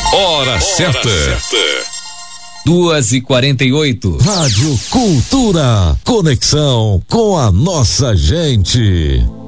Hora certa. 2h48. Rádio Cultura. Conexão com a nossa gente.